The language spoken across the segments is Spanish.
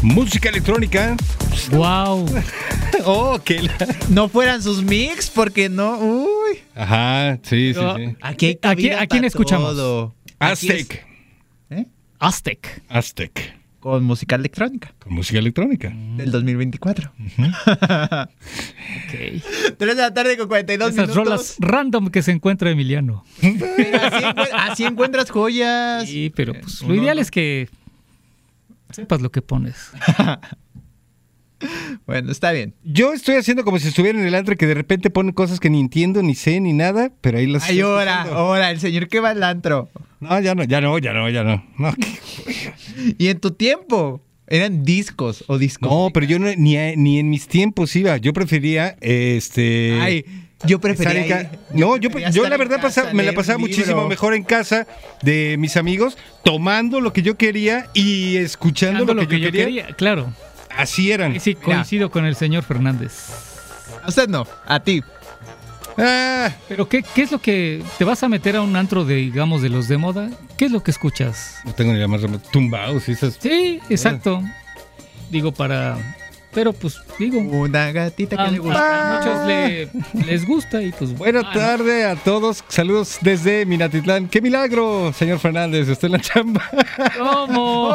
música electrónica. Wow. Oh, que no fueran sus mix, porque no. Uy. Ajá, sí, Pero, sí, sí. Aquí hay cabida ¿A quién para escuchamos? todo. Aztec. Aztec. Aztec. Con música electrónica. Con música electrónica. Del 2024. Okay. 3 de la tarde con 42 Esas minutos. rolas random que se encuentra Emiliano. Pero así encuentras joyas. Sí, pero pues lo ideal es que sepas lo que pones. Bueno, está bien. Yo estoy haciendo como si estuviera en el antro, que de repente ponen cosas que ni entiendo, ni sé, ni nada, pero ahí las Ay, estoy ahora, escuchando. el señor que va al antro. No, ya no. No, Y en tu tiempo, ¿eran discos o discos? no, pero yo no, ni en mis tiempos iba. Yo prefería, Ay, yo prefería estar en ir- No, prefería yo estar la en verdad casa, me la leer pasaba un libro. muchísimo mejor en casa de mis amigos, tomando lo que yo quería y escuchando lo que yo quería. Claro. Así eran. Y sí, coincido con el señor Fernández. A usted no, a ti. Ah, Pero ¿qué es lo que te vas a meter a un antro de, digamos, de los de moda? ¿Qué es lo que escuchas? no tengo ni la más remota. Tumbados y esas. Sí, exacto. Digo, pero pues, digo, Una gatita que a le gusta. muchos les gusta y pues... Buena tarde a todos. Saludos desde Minatitlán. ¡Qué milagro, señor Fernández! Usted en la chamba. ¿Cómo?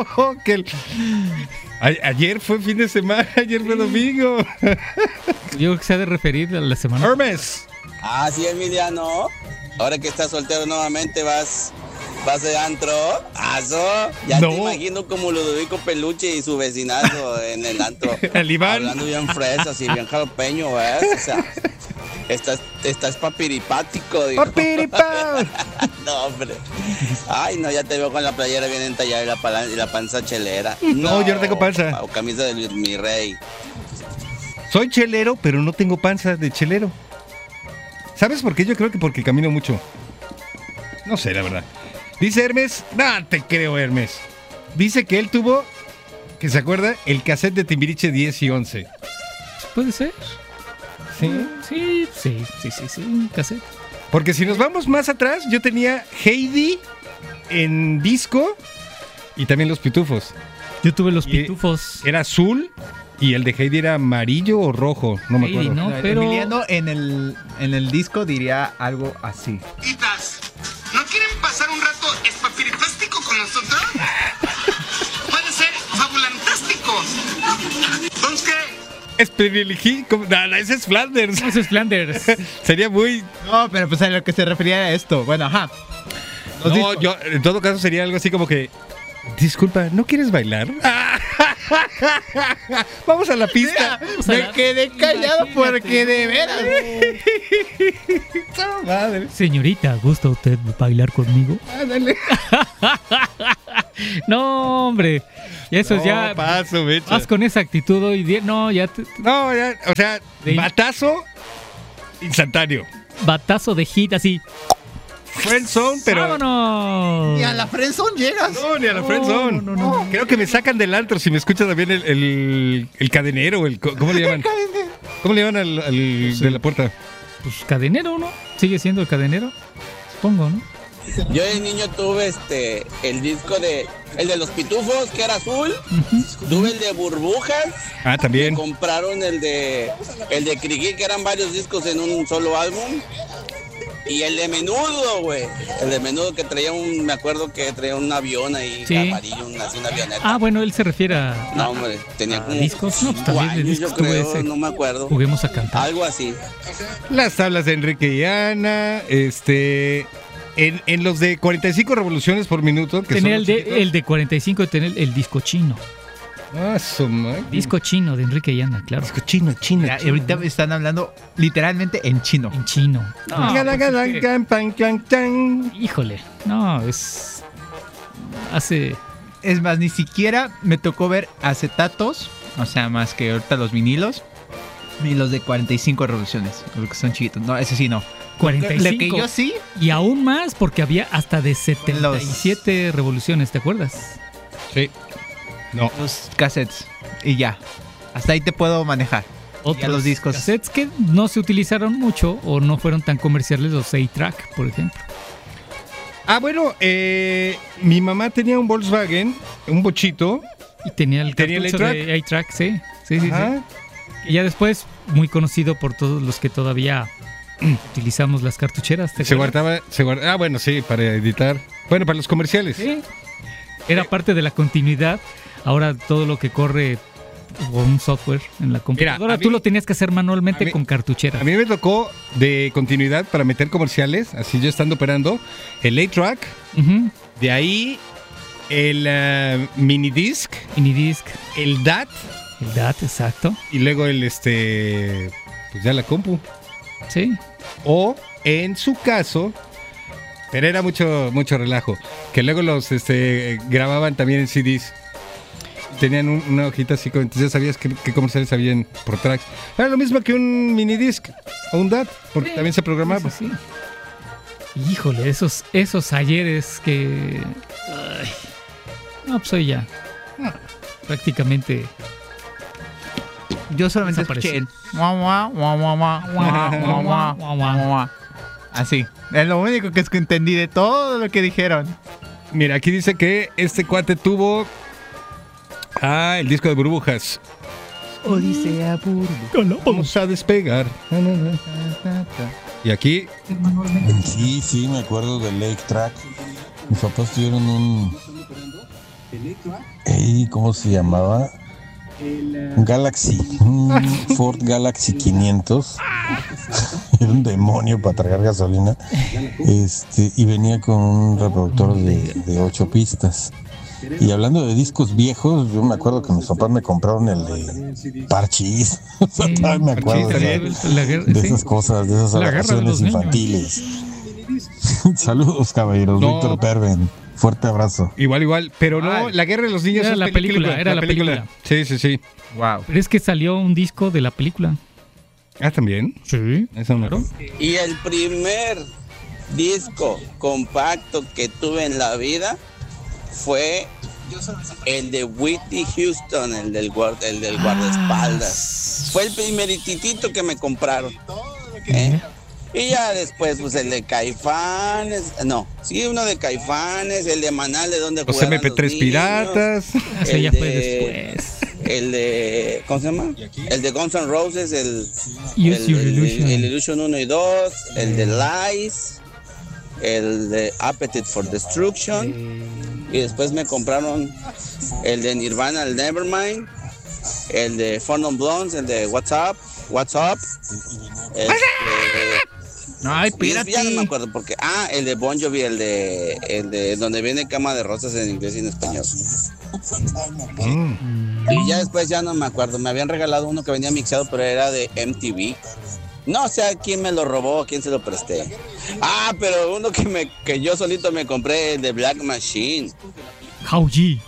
Ayer fue fin de semana, ayer fue domingo. Yo creo que se ha de referir a la semana. Hermes. Ah, sí, Emiliano. Ahora que estás soltero nuevamente, vas de antro. ¡Aso! Ya No. te imagino como Ludovico Peluche y su vecinazo en el antro. El Iván. Hablando bien fresas y bien jalapeño, ¿ves? O sea, estás papiripático, digo. ¡Papiripao! No, hombre. Ay, no, ya te veo con la playera bien entallada y la panza chelera. No, yo no tengo panza. O camisa de mi rey. Soy chelero, pero no tengo panza de chelero. ¿Sabes por qué? Yo creo que porque camino mucho. No sé, la verdad. Dice Hermes, no te creo, Hermes. Dice que él tuvo, que se acuerda, el cassette de Timbiriche 10 y 11. ¿Puede ser? ¿Sí? Sí, un cassette. Porque si nos vamos más atrás, yo tenía Heidi en disco y también Los Pitufos. Yo tuve los Y- pitufos. Era azul y el de Heidi era amarillo o rojo, no me Heidi, acuerdo. ¿no? Pero- Emiliano en el disco diría algo así. ¿No quieren pasar un rato espapiritástico con nosotros? Puede ser fabulantástico. Entonces, ¿qué? No, ese es Flanders. Eso es Flanders. Sería muy... No, pero pues a lo que se refería a esto. Bueno, ajá. Los No, discos. yo en todo caso sería algo así como que... Disculpa, ¿no quieres bailar? Vamos a la pista. Me quedé callado Imagínate. porque de veras. Madre. Señorita, ¿gusta usted bailar conmigo? Ándale. No, hombre. Y eso No, ya. paso, mecha. Vas con esa actitud hoy día. No, ya. No, ya, o sea, De- batazo instantáneo. Batazo de hit así. Friendzone, pero... ¡Vámonos! Y a la friendzone llegas. No, ni a la friendzone. no. Creo que me sacan del antro si me escucha también el cadenero, ¿cómo le llaman? ¿Cómo le llaman al de la puerta? Pues cadenero, ¿no? Sigue siendo el cadenero. Supongo, ¿no? Yo de niño tuve el disco el de los pitufos, que era azul. Tuve el de burbujas. Ah, también. Compraron el de Crigui, que eran varios discos en un solo álbum. Y el de Menudo, güey. El de Menudo que traía me acuerdo que traía un avión ahí, Sí. amarillo, así una avioneta. Ah, bueno, él se refiere a. No, hombre, tenía como discos, no, 5 también de años, discos yo tuve creo, ese. no me acuerdo. Juguemos a cantar. Algo así. Las tablas de Enrique y Ana, en los de 45 revoluciones por minuto. Que Tenía son los chiquitos. el de 45 y tener el disco chino. Ah, su madre. Disco chino de Enrique y Ana, claro. Disco chino. Mira, ahorita me están hablando literalmente en chino. En chino. No, pues es que- híjole, no, es. Hace. Es más, ni siquiera me tocó ver acetatos, o sea, más que ahorita los vinilos, ni los de 45 revoluciones, porque son chiquitos. No, ese sí no. 45. Lo que yo sí, Y aún más porque había hasta de 77 revoluciones, ¿te acuerdas? Sí. No. los cassettes. Y ya. Hasta ahí te puedo manejar. Otros los discos. cassettes que no se utilizaron mucho o no fueron tan comerciales, los 6-track, por ejemplo. Ah, bueno, mi mamá tenía un Volkswagen, un bochito, Y tenía el cartucho de 8-track, sí. Y ya después, muy conocido por todos los que todavía utilizamos las cartucheras. Se guardaba. Bueno, sí, para editar. Bueno, para los comerciales. Sí. Era parte de la continuidad. Ahora todo lo que corre con un software en la computadora, tú lo tenías que hacer manualmente con cartucheras. A mí me tocó de continuidad para meter comerciales, así yo estando operando, el 8-track, de ahí el minidisc, el DAT. El DAT, exacto. Y luego pues ya la compu. Sí. O en su caso, pero era mucho relajo, que luego los grababan también en CDs. Tenían una hojita así, entonces ya sabías qué comerciales habían por tracks. Era lo mismo que un minidisc o un DAT, porque también se programaba. Sí. Híjole, esos ayeres que... Ay. No, pues hoy ya. No, prácticamente... Yo solamente escuché el... Así. Es lo único que entendí de todo lo que dijeron. Mira, aquí dice que este cuate tuvo... el disco de burbujas. Odisea burbujas. Vamos a despegar. Y aquí... Sí, me acuerdo del 8-track. Mis papás tuvieron un... ¿Cómo se llamaba? Un Galaxy. Un Ford Galaxy 500. Era un demonio para tragar gasolina. Y venía con un reproductor de 8 pistas. Y hablando de discos viejos, yo me acuerdo que mis papás me compraron el de Parchís. Me acuerdo de esas cosas, de esas aberraciones infantiles. Saludos, caballeros. Víctor Perven. Fuerte abrazo. Igual. Pero no, La Guerra de los Niños era es la película. Era la película. Sí. Wow. Pero es que salió un disco de la película. ¿También? Sí. Eso no. Y el primer disco compacto que tuve en la vida fue el de Whitney Houston, el del guardaespaldas. Fue el primerititito que me compraron. Y ya después, pues el de Caifanes. No, sí, uno de Caifanes, el de Manal, de donde los MP3 piratas. Ese ya fue después. El de... ¿Cómo se llama? El de Guns N' Roses, el Illusion 1 y 2, el de Lies, el de Appetite for Destruction. Y después me compraron el de Nirvana, el Nevermind, el de Four Non Blondes, el de What's Up. Ay, espérate. Ya no me acuerdo porque... el de Bon Jovi, el de donde viene Cama de Rosas en inglés y en español. Y ya después ya no me acuerdo. Me habían regalado uno que venía mixado, pero era de MTV. No sé a quién me lo robó, a quién se lo presté. Pero uno que yo solito me compré, el de Black Machine. How G.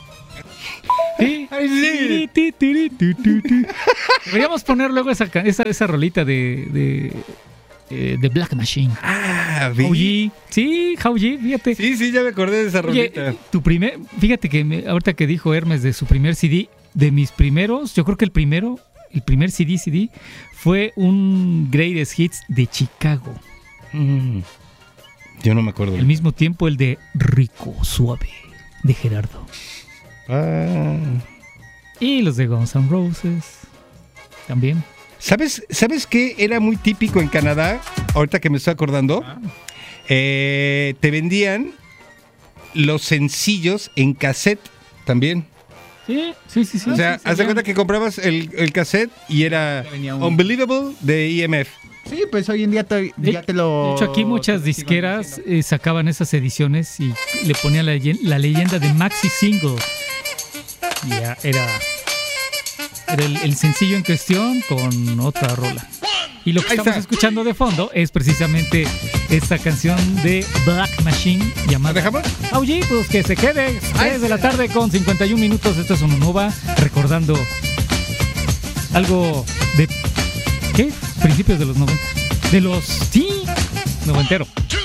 Sí. Deberíamos poner luego esa rolita de Black Machine. How G. Sí, How G, fíjate. Sí, ya me acordé de esa rolita. Oye, fíjate que ahorita que dijo Hermes de su primer CD, de mis primeros, yo creo que el primer CD fue un Greatest Hits de Chicago. Yo no me acuerdo. Al mismo tiempo el de Rico Suave de Gerardo. Y los de Guns N' Roses también. ¿Sabes qué era muy típico en Canadá? Ahorita que me estoy acordando. Te vendían los sencillos en cassette también. Sí. O sea, haz de cuenta que comprabas el cassette y era Unbelievable de EMF. Sí, pues hoy en día ya te lo... De hecho, aquí muchas disqueras sacaban esas ediciones y le ponían la leyenda de Maxi Single. Y ya era el sencillo en cuestión con otra rola. Y lo que estamos escuchando de fondo es precisamente esta canción de Black Machine llamada How G, pues que se quede 3 de la tarde con 51 minutos. Esto es Ununova, recordando algo de... ¿Qué? Principios de los 90. De los... Sí, noventero.